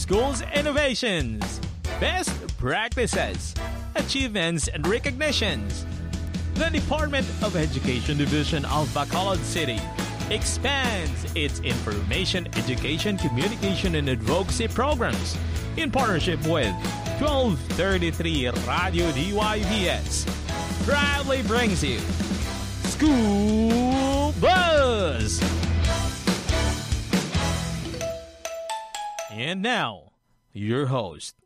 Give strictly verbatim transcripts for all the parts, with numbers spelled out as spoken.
school's innovations, best practices, achievements, and recognitions. The Department of Education Division of Bacolod City expands its information, education, communication, and advocacy programs in partnership with twelve thirty-three Radio D Y V S. Proudly brings you School Buzz! And now, your host.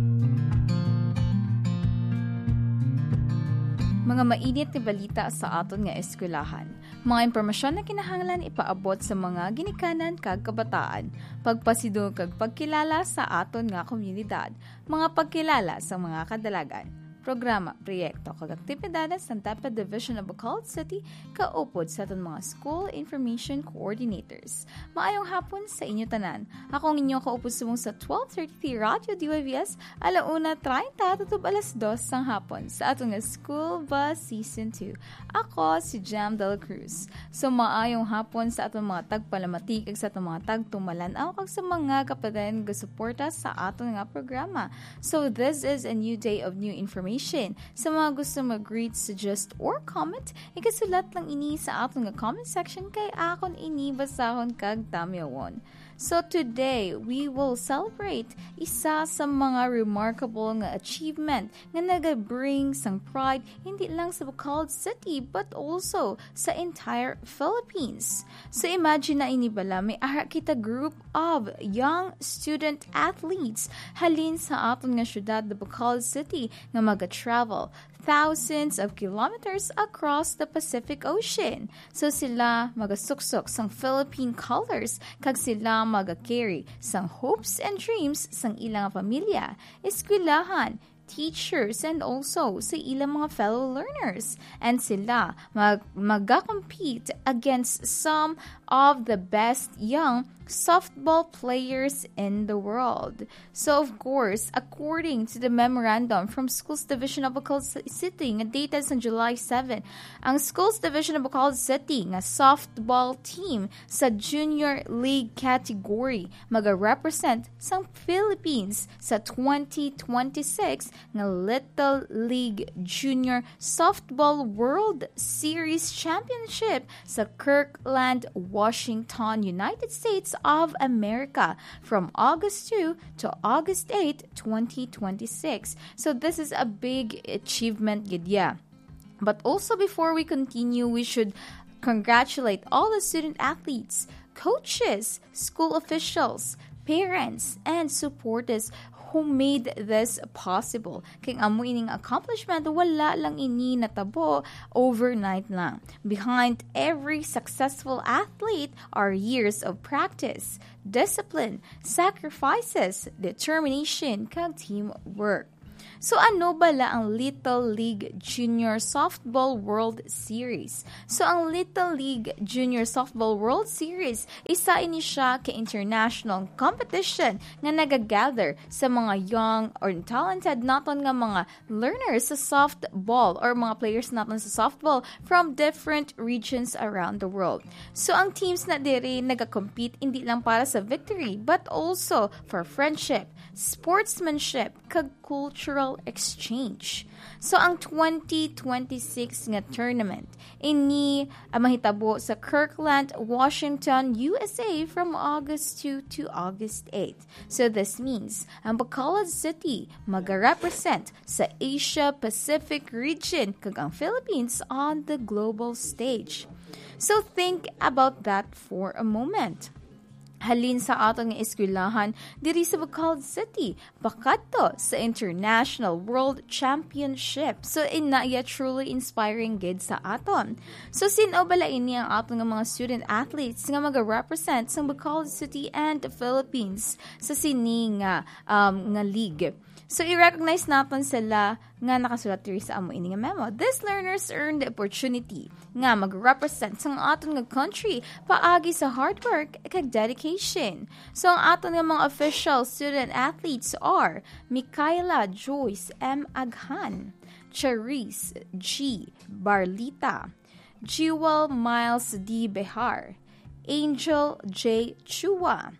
Mga mainit na balita sa aton nga eskwelahan. Mga impormasyon na kinahanglan ipaabot sa mga ginikanan kag kabataan. Pagpasidong kag pagkilala sa aton nga komunidad. Mga pagkilala sa mga kadalagan. Programa, proyekto, kag aktibidades ng T A P A Division of Bacolod City kaupod sa aton mga School Information Coordinators. Maayong hapon sa inyo tanan. Ako ang inyong kaupod sumong sa twelve thirty Radio D Y V S, alauna treinta tutub alas dos sang hapon sa aton nga School Bus Season two. Ako si Jam Del Cruz. So maayong hapon sa aton mga tagpalamati kag sa aton mga tagtumalanaw kag sa mga kapatid nga suporta sa aton nga programa. So this is a new day of new information. Sa mga gusto mag-read, suggest, or comment, ikasulat lang ini sa aton nga comment section kay akon ini basahon kag tamyawon. So today, we will celebrate isa sa mga remarkable nga achievement nga nagabring sang pride hindi lang sa Bacolod City but also sa entire Philippines. So imagine na ini bala, may ara kita group of young student athletes halin sa aton nga syudad na Bacolod City nga maga-travel thousands of kilometers across the Pacific Ocean. So sila magasuksok sang Philippine colors kag sila maga-carry sang hopes and dreams sang ilang pamilya, eskwelahan, teachers, and also sa ilang mga fellow learners. And sila mag mag-compete against some of the best young softball players in the world. So of course, according to the memorandum from Schools Division of Bacolod City nga dated sa July seventh, ang Schools Division of Bacolod City nga softball team sa Junior League category maga-represent sang Philippines sa twenty twenty-six nga Little League Junior Softball World Series Championship sa Kirkland, Washington, United States of America from August second to August eighth, twenty twenty-six. So this is a big achievement, Gidya. But also before we continue, we should congratulate all the student athletes, coaches, school officials, parents, and supporters who made this possible. Kaya amo ining accomplishment, wala lang ini natabo overnight lang. Behind every successful athlete are years of practice, discipline, sacrifices, determination, kag teamwork. So ano bala ang Little League Junior Softball World Series? So ang Little League Junior Softball World Series, isa ini siya ka international competition nga nagagather sa mga young or talented naton nga mga learners sa softball or mga players naton sa softball from different regions around the world. So ang teams na diri nagakompete hindi lang para sa victory but also for friendship, sportsmanship, kag cultural exchange. So ang twenty twenty-six nga tournament ini uh, mahitabo sa Kirkland, Washington, U S A from August second to August eighth. So this means ang Bacolod City maga-represent sa Asia Pacific region kag ang Philippines on the global stage. So think about that for a moment. Halin sa atong nga eskwelahan diri sa Bacolod City, bakadto sa International World Championship. So inaya truly inspiring gid sa aton. So sino bala ini ang atong nga mga student athletes nga maga-represent sa Bacolod City and the Philippines sa sini nga um, nga league. So, i-recognize natin sila nga nakasulat diri sa amo ini nga memo. These learners earned the opportunity nga mag-represent sa aton nga country paagi sa hard work kag dedication. So, ang aton nga mga official student athletes are Micaela Joyce M. Aghan, Charis G. Barlita, Jewel Miles D. Behar, Angel J. Chua,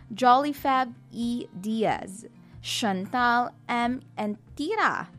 Jollyfab E. Diaz, Chantal M. Entira,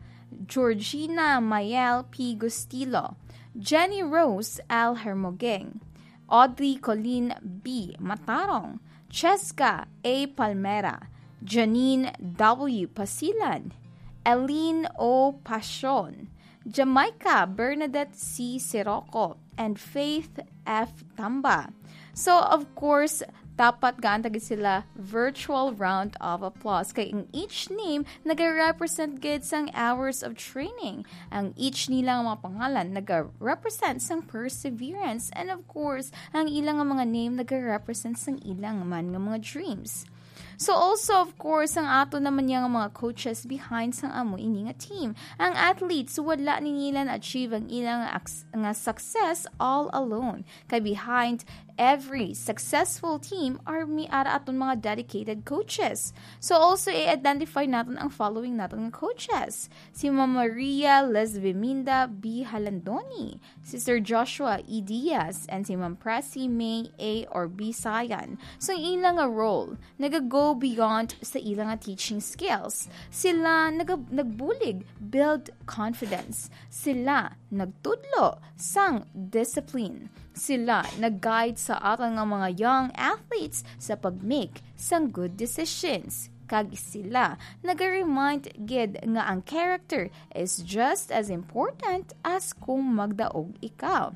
Georgina Mayel P. Gustilo, Jenny Rose L. Hermogeng, Audrey Colleen B. Matarong, Cheska A. Palmera, Janine W. Pasilan, Eileen O. Pasion, Jamaica Bernadette C. Sirocco, and Faith F. Tamba. So, of course, dapat gaan tagid sila virtual round of applause. Kay ang each name nag-represent gid sang hours of training. Ang each nilang mga pangalan nag-represent sang perseverance. And of course, ang ilang mga name nag-represent sang ilang man nga mga dreams. So also, of course, ang ato naman yung mga coaches behind sang amo ini nga team. Ang athletes, wala ni nila na-achieve ang ilang nga success all alone. Kay behind every successful team are mi ara aton mga dedicated coaches. So also, i-identify natin ang following natin nga coaches. Si Ma'am Maria Lesbiminda B. Halandoni, si Sir Joshua E. Diaz, and si Ma'am Presi May A. or B. Sayan. So, ilang nga role, nag-go beyond sa ilang nga teaching skills. Sila nag- nagbulig, build confidence. Sila nagtudlo sang discipline. Sila nag-guide sa aton nga mga young athletes sa pag-make sang good decisions. Kag sila nag-remind gid nga ang character is just as important as kung magdaog ikaw.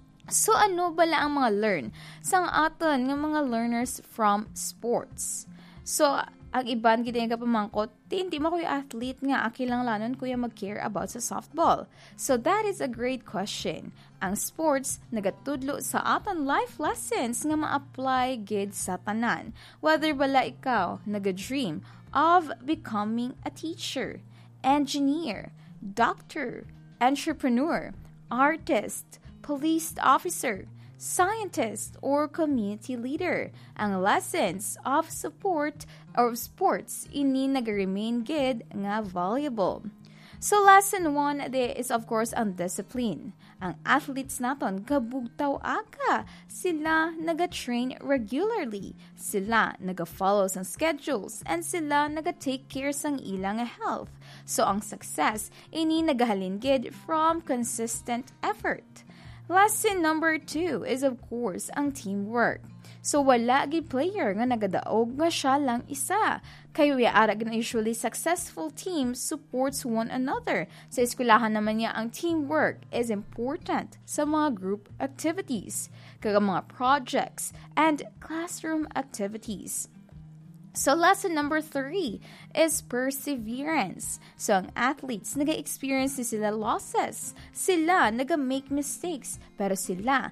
So ano bala ang mga learn sang aton nga mga learners from sports? So, ang iban kita yung kapamangkot, hindi mo kuya athlete nga, akilang lanon kuya mag-care about sa softball. So, that is a great question. Ang sports, nagatudlo sa aton life lessons nga ma-apply gid sa tanan. Whether bala ikaw, naga-dream of becoming a teacher, engineer, doctor, entrepreneur, artist, police officer, scientist, or community leader. Ang lessons of support or sports ini nag-remain gid nga valuable. So lesson one de is of course ang discipline. Ang athletes naton kabugtaw aga. Sila naga-train regularly. Sila naga-follow sang schedules and sila naga-take care sang ilang health. So ang success ini nagahalin gid from consistent effort. Lesson number two is of course ang teamwork. So wala gid player nga nagadaog nga siya lang isa. Kaya ara na usually successful teams supports one another. Sa eskwelahan naman niya ang teamwork is important sa mga group activities, kaya mga projects and classroom activities. So, lesson number three is perseverance. So, ang athletes, nag-experience sila losses. Sila, nag-make mistakes. Pero sila,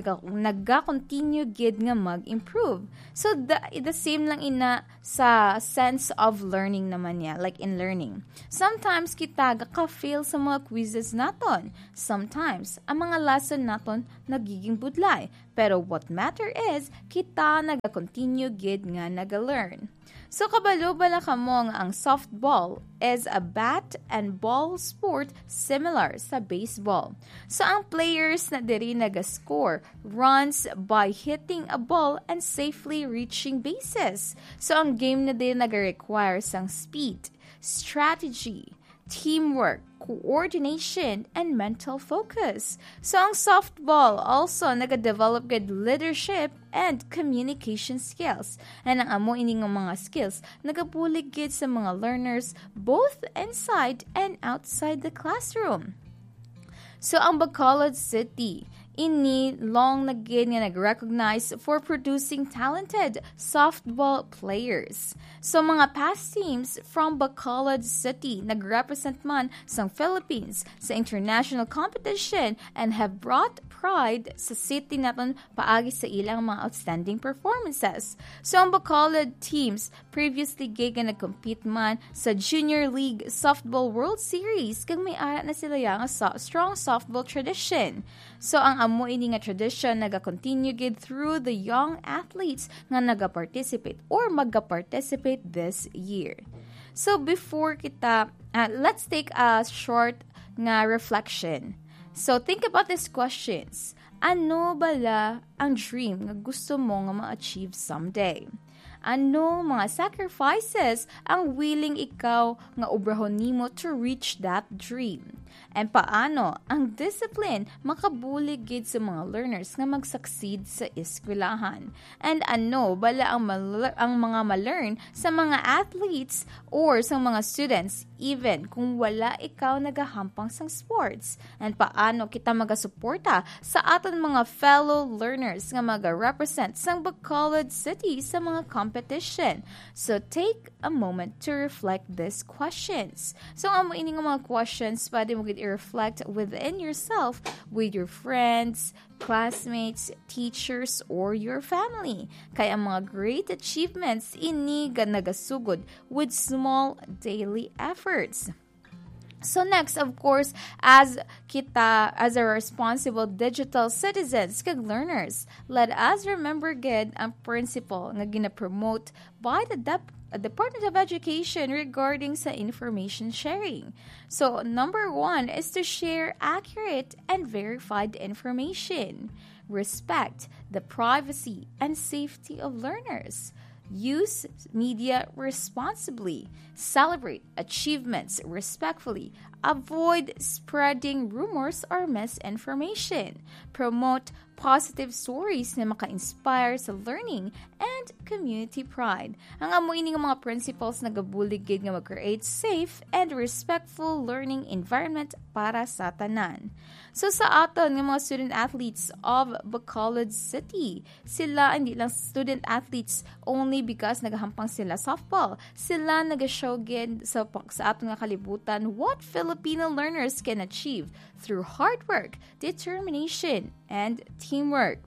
nag-continue gid nga mag-improve. So, the, the same lang ina sa sense of learning naman niya, like in learning. Sometimes, kita ka-fail sa mga quizzes naton. Sometimes, ang mga lesson naton nagiging budlay. Pero what matter is, kita nag-continue gid nga nag-learn. So, kabalo bala ka mo nga ang softball is a bat and ball sport similar sa baseball. So, ang players na diri nag-score runs by hitting a ball and safely reaching bases. So, ang game na din nag-require sang speed, strategy, teamwork, coordination, and mental focus. So, ang softball also nag-develop good leadership and communication skills. And ang amo ini nga mga skills nagabulig gid sa mga learners both inside and outside the classroom. So, ang Bacolod City, ini long na gid nga nag-recognize for producing talented softball players. So, mga past teams from Bacolod City nag-represent man sa Philippines sa international competition and have brought pride sa city naton paagi sa ilang mga outstanding performances. So, ang Bacolod teams previously gig nga nag-compete man sa Junior League Softball World Series kag may ara na sila yang so- strong softball tradition. So, ang amo ini nga tradition naga-continue gid through the young athletes nga naga-participate or magga-participate this year. So, before kita, uh, let's take a short nga reflection. So, think about these questions. Ano bala ang dream nga gusto mo nga ma-achieve someday? Ano mga sacrifices ang willing ikaw nga obrahon nimo to reach that dream? And paano ang discipline makabulig gid sa mga learners nga mag-succeed sa eskwelahan? And ano bala ang, mal- ang mga ma-learn sa mga athletes or sa mga students even kung wala ikaw nagahampang sang sports? And paano kita magasuporta sa aton mga fellow learners nga maga-represent sang Bacolod City sa mga competition? So take a moment to reflect these questions. So ang ini nga mga questions pwede mo gid i-reflect within yourself with your friends, classmates, teachers, or your family. Kaya ang mga great achievements ini ga nagasugod with small daily efforts. So next, of course, as kita, as a responsible digital citizens kag learners, let us remember gid ang principle nga gina-promote by the Dep- Department of Education regarding sa information sharing. So number one is to share accurate and verified information. Respect the privacy and safety of learners. Use media responsibly. Celebrate achievements respectfully. Avoid spreading rumors or misinformation. Promote positive stories na maka-inspire sa learning and community pride. Ang amo ini nga mga principles na gabulig nga mag-create safe and respectful learning environment para sa tanan. So sa aton nga mga student athletes of Bacolod City, sila hindi lang student athletes only because nagahampang sila softball. Sila naga-show gid sa, sa aton nga kalibutan what Filipino learners can achieve through hard work, determination, and teamwork.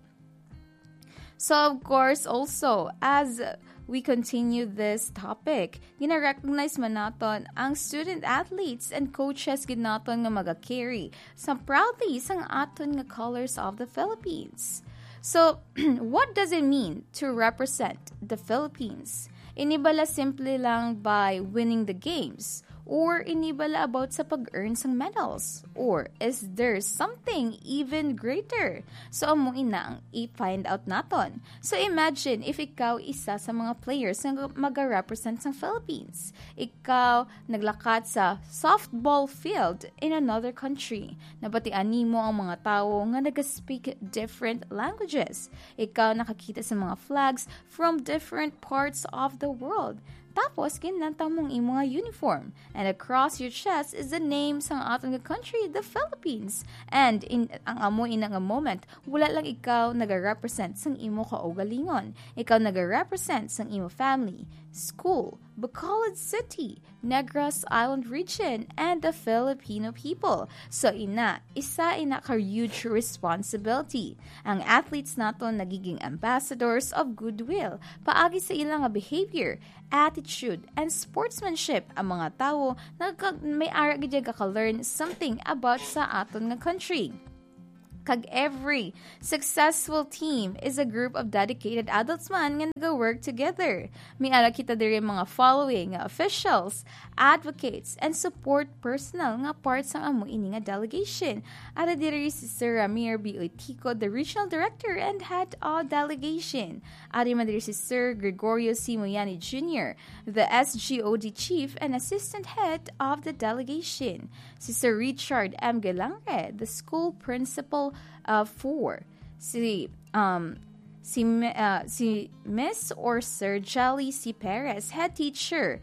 So of course also as we continue this topic, gina-recognize man naton ang student athletes and coaches gid naton nga maga-carry sa proudly sang aton nga colors of the Philippines. So what does it mean to represent the Philippines? Inibala simple lang by winning the games? Or inibala about sa pag-earn sang medals? Or is there something even greater? So amo ina ang i-find out naton. So imagine if ikaw isa sa mga players na maga-represent sang Philippines. Ikaw naglakat sa softball field in another country. Nabatian nimo ang mga tawo nga naga-speak different languages. Ikaw nakakita sa mga flags from different parts of the world. Tapos, ginlantang mong imong nga uniform. And across your chest is the name sang aton nga country, the Philippines. And in ang amo ina nga moment, wala lang ikaw naga-represent sang imo kaugalingon. Ikaw naga-represent sang imo family, school, Bacolod City, Negros Island region, and the Filipino people. So ina, isa ina ka huge responsibility. Ang athletes naton nagiging ambassadors of goodwill, paagi sa ilang nga behavior, attitude, and sportsmanship ang mga tao na may ara gid ka-learn something about sa aton nga country. Kag every successful team is a group of dedicated adults man nga nag-work together. May ara kita diri mga following nga officials, advocates, and support personnel nga part sa amo ini nga delegation. Ara diri si Sir Ramir B. Oitico, the regional director and head of delegation. Ari man diri si Sir Gregorio C. Moyani Junior, the S G O D chief and assistant head of the delegation. Si Sir Richard M. Galangre, the school principal Uh, four, si um si uh, si Miss or Sir Jelly C. Perez, head teacher.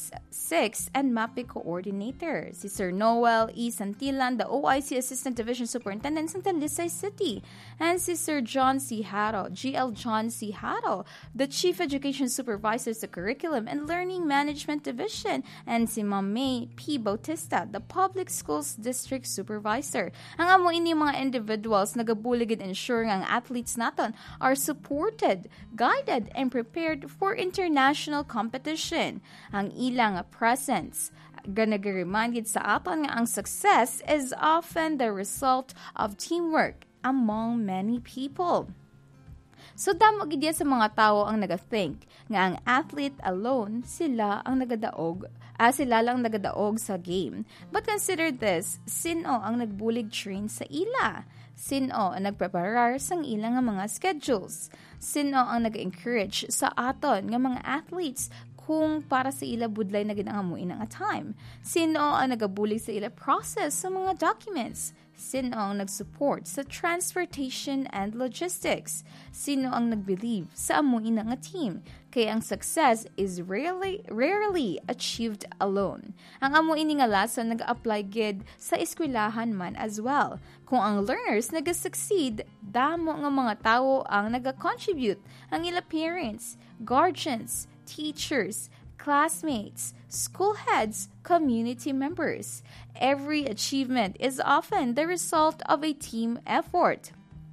Six, and MAPE coordinator. Si Sir Noel E. Santillan, the O I C Assistant Division Superintendent ng Talisay City. And si Sir John C. Haro, G L John C. Haro, the Chief Education Supervisor sa Curriculum and Learning Management Division. And si Ma'am May P. Bautista, the Public Schools District Supervisor. Ang amo ini mga individuals nagabulig and ensure nga ang athletes naton are supported, guided, and prepared for international competition. Ang ilang presence ganag-remind sa aton nga ang success is often the result of teamwork among many people. So damo gid sa mga tawo ang naga-think nga ang athlete alone sila ang nagadaog, ah, sila lang nagadaog sa game. But consider this, sino ang nagbulig train sa ila? Sino ang nagpreparar sang ilang nga mga schedules? Sino ang nag-encourage sa aton nga mga athletes kung para sa ila budlay na ginangamuin nga time? Sino ang nagabulig sa ila process sa mga documents? Sino ang nag-support sa transportation and logistics? Sino ang nag-believe sa amuin nga team? Kaya ang success is rarely rarely achieved alone. Ang amuin nga lesson nag-apply gid sa eskwelahan man as well. Kung ang learners nag-succeed, damo nga mga tao ang nag-contribute. Ang ila parents, guardians, teachers, classmates, school heads, community members. Every achievement is often the result of a team effort.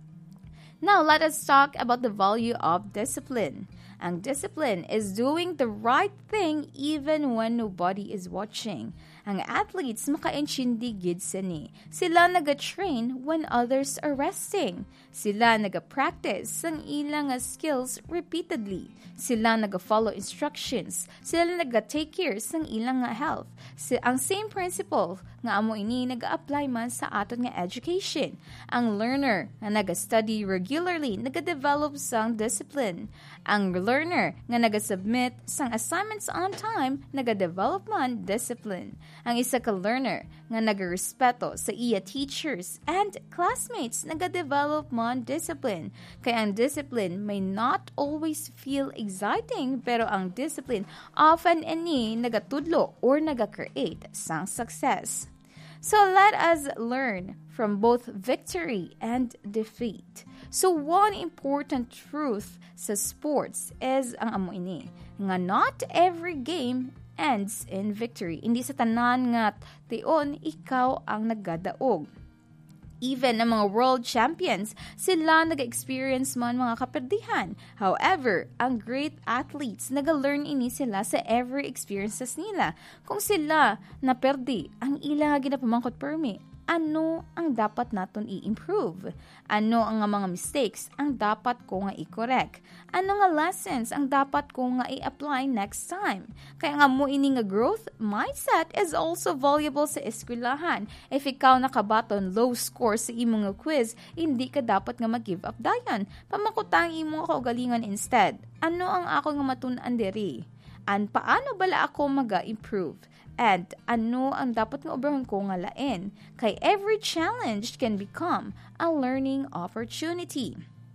Now, let us talk about the value of discipline. Ang discipline is doing the right thing even when nobody is watching. Ang athletes maka-intindi gid sini. Sila naga-train when others are resting. Sila naga-practice sang ilang skills repeatedly. Sila naga-follow instructions. Sila naga-take care sang ilang health. Si ang same principle nga amo ini naga-apply man sa aton nga education. Ang learner nga naga-study regularly naga-develop sang discipline. Ang learner nga naga-submit sang assignments on time naga-develop man discipline. Ang isa ka learner nga nagarespeto sa iya teachers and classmates naga-develop man discipline. Kaya ang discipline may not always feel exciting, pero ang discipline often ini nagatudlo or naga-create sang success. So let us learn from both victory and defeat. So one important truth sa sports is ang amo ini nga not every game ends in victory. Hindi sa tanan nga tion ikaw ang nagadaog. Even ang mga world champions, sila nag-experience man mga kaperdihan. However, ang great athletes, nag-learn ini sila sa every experiences nila. Kung sila naperdi, ang ila ginapamangkot permi, ano ang dapat naton i-improve? Ano ang mga mistakes ang dapat ko nga i-correct? Ano nga lessons ang dapat ko nga i-apply next time? Kaya nga mo ini nga growth mindset is also valuable sa eskwelahan. If ikaw nakabaton low score sa imong quiz, hindi ka dapat nga mag-give up dayon. Pamakutang imo kaugalingon instead. Ano ang ako nga matun-an diri? And paano bala ako maga-improve? And ano ang dapat nga obrahon ko nga lain? Kay every challenge can become a learning opportunity.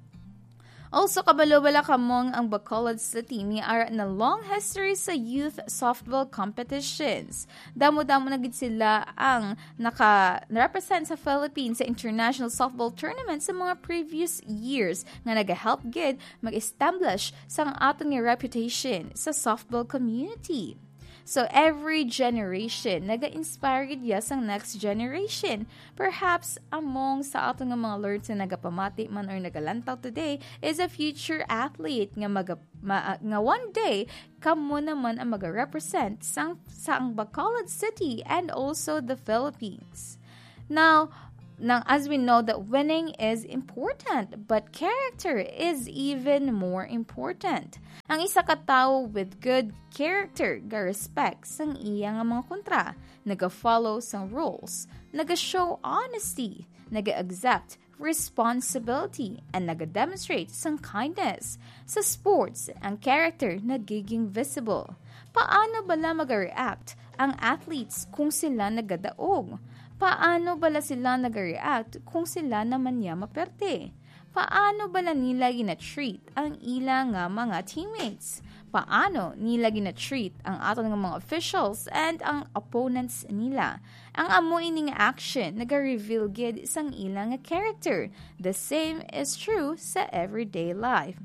Also, kabalo-bala kamong ang Bacolod City may ara na long history sa youth softball competitions. Damo-damo na gid sila ang naka-represent sa Philippines sa international softball tournament sa mga previous years nga naga-help gid mag-establish sa aton nga reputation sa softball community. So every generation, naga-inspire gid ya sang next generation. Perhaps among sa ato nga mga lords na nagapamati man or nagalantaw today is a future athlete nga maga, ma, nga one day kamo naman ang maga-represent sang sang Bacolod City and also the Philippines. Now, Now, as we know that winning is important, but character is even more important. Ang isa ka tawo with good character ga respect sang iya nga mga kontra, naga-follow sang rules, naga-show honesty, naga-accept responsibility, and naga-demonstrate sang kindness. Sa sports, ang character nagiging visible. Paano bala mag-react ang athletes kung sila nagadaog? Paano bala sila nag-react kung sila naman niya maperte? Paano bala nila gina-treat ang ila nga mga teammates? Paano nila gina-treat ang aton nga mga officials and ang opponents nila? Ang amo ining action naga-reveal gid sang ila nga character. The same is true sa everyday life.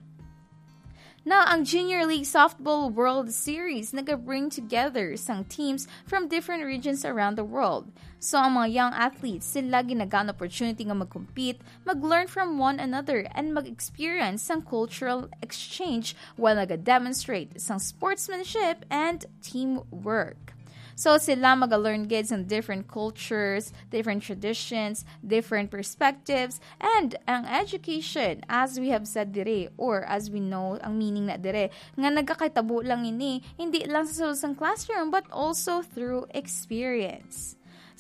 Now, ang Junior League Softball World Series naga-bring together sang teams from different regions around the world. So, ang mga young athletes, sila ginagaan opportunity nga mag-compete, mag-learn from one another, and mag-experience sang cultural exchange while naga-demonstrate sang sportsmanship and teamwork. So, sila mag-learn gid sa different cultures, different traditions, different perspectives, and ang education, as we have said dire, or as we know, ang meaning na dire, nga nagkakatabo lang ini, hindi lang sa sulod sang classroom, but also through experience.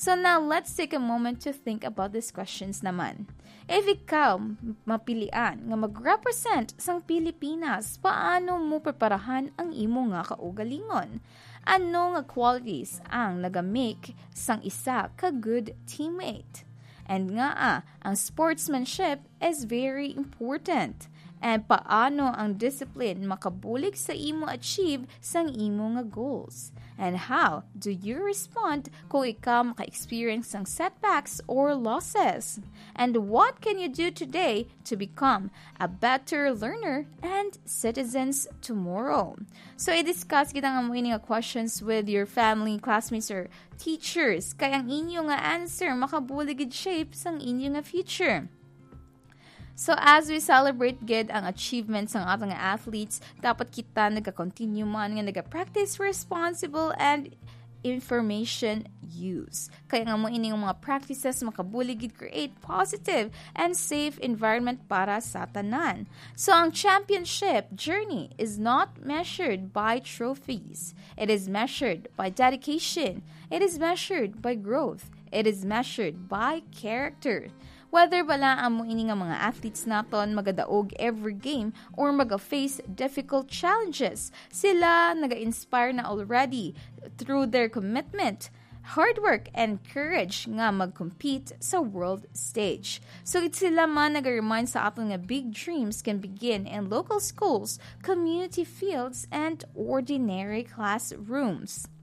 So now, let's take a moment to think about these questions naman. If ikaw mapilian nga mag-represent sang Pilipinas, paano mo preparahan ang imo nga kaugalingon? Ano nga qualities ang nagamake sang isa ka good teammate? And nga ah, ang sportsmanship is very important. And paano ang discipline makabulig sa imo achieve sang imo nga goals? And how do you respond kung ikaw maka-experience ng setbacks or losses? And what can you do today to become a better learner and citizens tomorrow? So, i-discuss kita nga mo ini nga questions with your family, classmates, or teachers. Kaya ang inyo nga answer makabulig gid shape sang inyo nga future. So, as we celebrate good ang achievements ng ating athletes, dapat kita nagka-continue man nga nagka-practice responsible and information use. Kaya nga mo ining mga practices makabuligid create positive and safe environment para sa tanan. So, ang championship journey is not measured by trophies. It is measured by dedication. It is measured by growth. It is measured by character. Whether bala ang mo ini nga mga athletes naton magadaog every game or maga-face difficult challenges, sila naga-inspire na already through their commitment, hard work, and courage nga mag-compete sa world stage. So it sila man naga-remind sa aton nga big dreams can begin in local schools, community fields, and ordinary classrooms.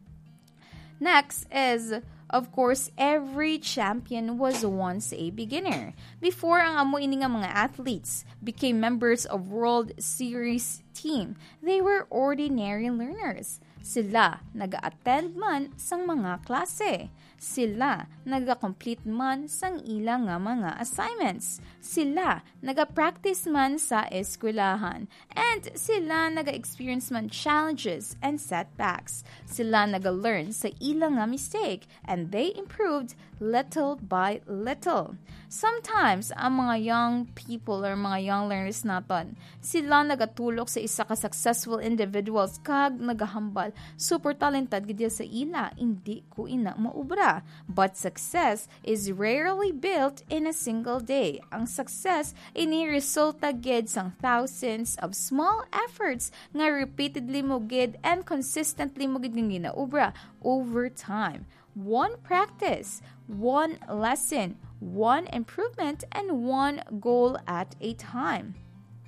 Next is, of course, every champion was once a beginner. Before ang amo ini nga mga athletes became members of World Series team, they were ordinary learners. Sila naga-attend man sang mga klase. Sila naga-complete man sang ilang nga mga assignments. Sila naga-practice man sa eskwelahan. And sila naga-experience man challenges and setbacks. Sila naga-learn sa ilang nga mistake and they improved little by little. Sometimes, ang mga young people or mga young learners naton, sila nagatulok sa isa ka successful individuals kag nagahambal. Super talented gid sa ila, hindi ko ina maubra. But success is rarely built in a single day. Ang success ini resulta gid sang thousands of small efforts nga repeatedly mo gid and consistently mo gid nga ginaubra over time. One practice, one lesson, one improvement, and one goal at a time.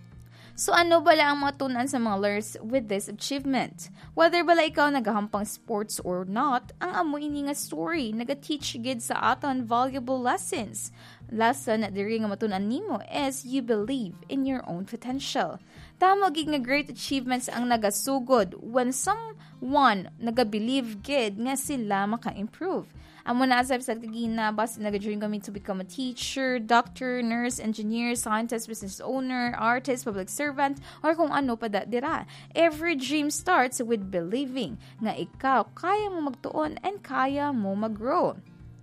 So ano bala ang matunan sa mga learners with this achievement? Whether bala ikaw nagahampang sports or not, ang amo ini nga story naga-teach gid sa aton valuable lessons. Lesson na diri nga matunan nimo is you believe in your own potential. Tamo gid nga great achievements ang nagasugod when someone naga-believe gid nga sila maka-improve. Amo na asab sa kagina bas naga-dream kami to become a teacher, doctor, nurse, engineer, scientist, business owner, artist, public servant, or kung ano pa da dira. Every dream starts with believing nga ikaw kaya mo magtuon and kaya mo mag-grow.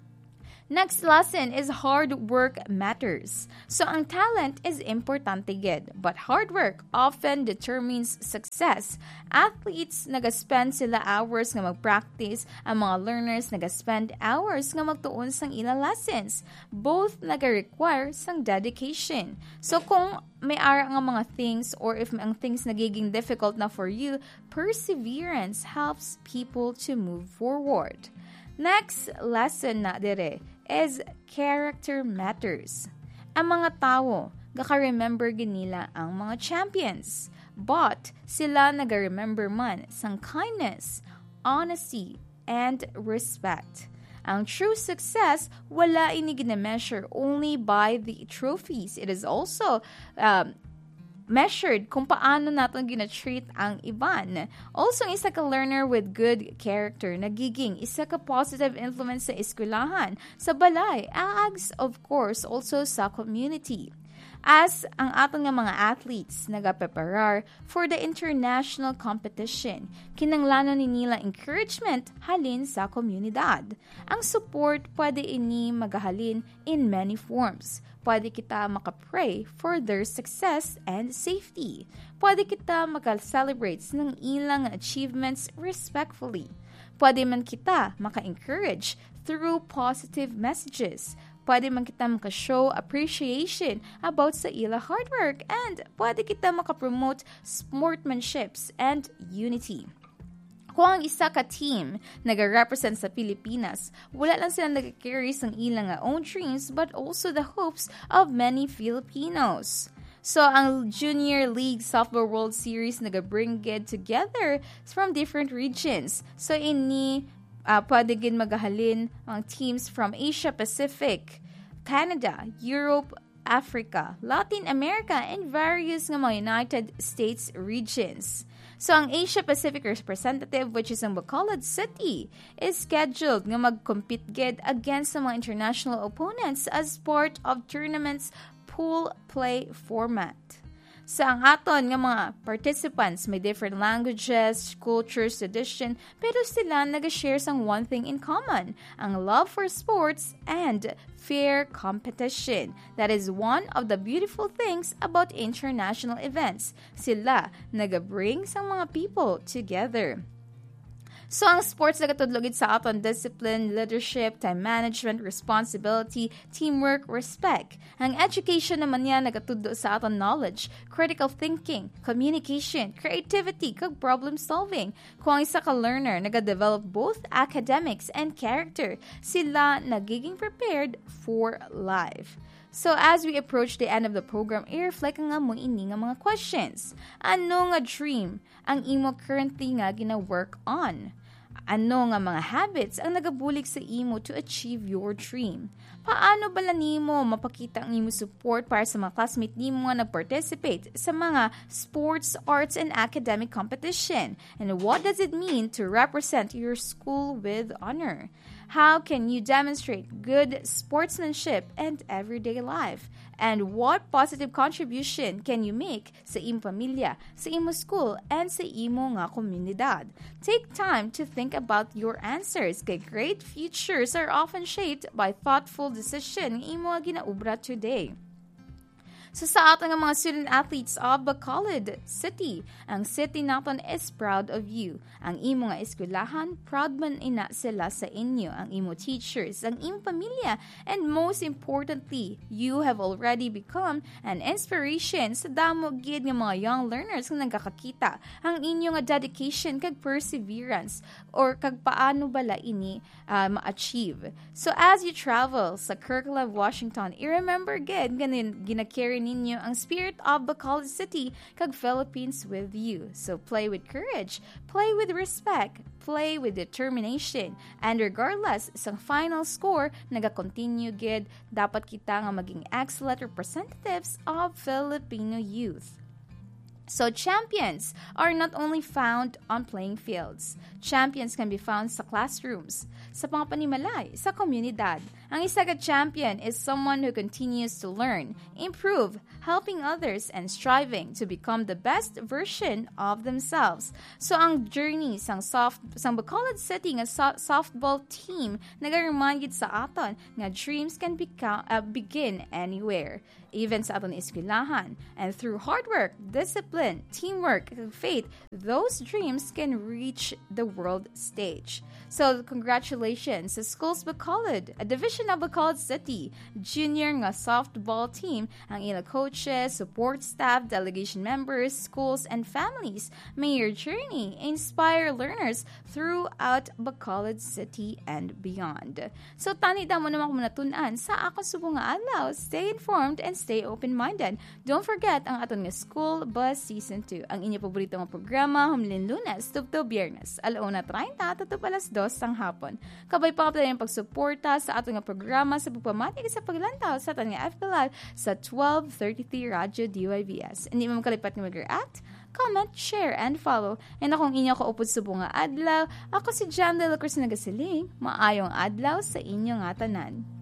Next lesson is hard work matters. So, ang talent is importante gid, but hard work often determines success. Athletes nagaspend sila hours nga mag-practice, ang mga learners nagaspend hours nga magtuon sang ilang lessons. Both naga-require sang dedication. So, kung may ara nga mga things or if ang things nagiging difficult na for you, perseverance helps people to move forward. Next lesson na dire is character matters. Ang mga tao, gaka-remember ginila ang mga champions. But, sila naga-remember man sang kindness, honesty, and respect. Ang true success, wala ini gina-measure only by the trophies. It is also um, measured kung paano natin gina-treat ang iban. Also, isa ka learner with good character, nagiging isa ka positive influence sa eskwelahan, sa balay, ags, of course, also sa community. As ang aton nga mga athletes nagapreparar for the international competition, kinanglanon ni nila encouragement halin sa komunidad. Ang support pwede ini magahalin in many forms. Pwede kita makapray for their success and safety. Pwede kita maka-celebrate ng ilang achievements respectfully. Pwede man kita maka-encourage through positive messages. Pwede man kita maka-show appreciation about sa ila hard work, and pwede kita maka-promote sportsmanships and unity. Kung ang isa ka team nag-represent sa Pilipinas, wala lang sila nag-carry sang ilang own dreams but also the hopes of many Filipinos. So, ang Junior League Softball World Series nag-bring it together from different regions. So, ini uh, pwede gin magahalin ang teams from Asia Pacific, Canada, Europe, Africa, Latin America, and various nga mga United States regions. So, ang Asia Pacific representative, which is ang Bacolod City, is scheduled nga mag-compete gid against sa mga international opponents as part of tournament's pool play format. Sa ang aton nga mga participants may different languages, cultures, tradition, pero sila nag-share sang one thing in common, ang love for sports and fair competition. That is one of the beautiful things about international events. Sila nag-bring sang mga people together. So, ang sports nagatudlogid sa aton discipline, leadership, time management, responsibility, teamwork, respect. Ang education naman niya nagatudlo sa aton knowledge, critical thinking, communication, creativity, kag problem solving. Kung ang isa ka learner nagadevelop both academics and character, sila nagiging prepared for life. So, as we approach the end of the program, i-reflect nga mo ini nga mga questions. Ano nga dream ang imo currently nga gina-work on? Ano nga mga habits ang nagabulig sa imo to achieve your dream? Paano bala nimo mapakita ang imo support para sa mga classmate nimo nga nag-participate sa mga sports, arts, and academic competition? And what does it mean to represent your school with honor? How can you demonstrate good sportsmanship and everyday life? And what positive contribution can you make sa imo pamilya, sa imo school, and sa imo nga komunidad? Take time to think about your answers, kay great futures are often shaped by thoughtful decision nga imo nga ginaubra today. So sa ating mga student athletes of Bacolod City, ang city naton is proud of you. Ang imo nga eskwelahan, proud man ina sila sa inyo. Ang imo teachers, ang imo pamilya, and most importantly, you have already become an inspiration sa damo gid nga mga young learners nga nagkakakita ang inyo nga dedication kag perseverance or kag paano bala ini uh, ma-achieve. So as you travel sa Kirkland, Washington, i-remember gid ganin gina-carry ninyo ang spirit of Bacolod City kag Philippines with you. So play with courage, play with respect, play with determination, and regardless sa final score, naga-continue gid, dapat kita nga maging excellent representatives of Filipino youth. So champions are not only found on playing fields. Champions can be found sa classrooms, sa mga panimalay, sa komunidad. Ang isa ka champion is someone who continues to learn, improve, helping others, and striving to become the best version of themselves. So ang journey sang soft sang Bacolod City nga so- softball team nag-remind gid sa aton nga dreams can beca- uh, begin anywhere, even sa aton eskwelahan. And through hard work, discipline, teamwork, and faith, those dreams can reach the world stage. So congratulations sa Schools Bacolod, a division of Bacolod City junior nga softball team, ang ila coaches, support staff, delegation members, schools, and families. May your journey inspire learners throughout Bacolod City and beyond. So tani da mo naman kung natunan sa akong subong nga adlaw. Stay informed and stay open-minded. Don't forget ang aton nga School Buzz Season two. Ang inyo paborito nga programa humlin Lunes tubto Biyernes, alauna treinta tuto alas dos sang hapon. Kabay pa ka yung pagsuporta sa aton nga programa sa pagpamatik sa paglantaw sa aton nga F B Live sa twelve thirty-three Radyo D Y V S. Hindi mo makalipat nga mag-react, comment, share, and follow. And akong inyo kaupod sa bunga adlaw, ako si Jam de la Cruz nagasiling, maayong adlaw sa inyong nga tanan.